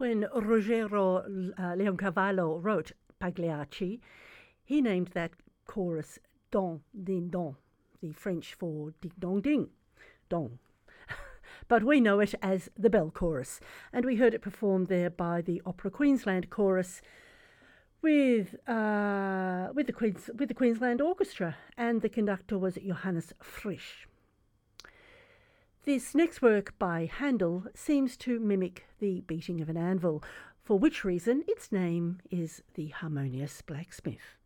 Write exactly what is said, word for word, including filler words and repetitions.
When Ruggero uh, Leoncavallo wrote Pagliacci, he named that chorus Don Din Don, the French for Ding Dong Ding, Dong. But we know it as the Bell Chorus, and we heard it performed there by the Opera Queensland Chorus with uh, with the Queens with the Queensland Orchestra, and the conductor was Johannes Frisch. This next work by Handel seems to mimic the beating of an anvil, for which reason its name is The Harmonious Blacksmith.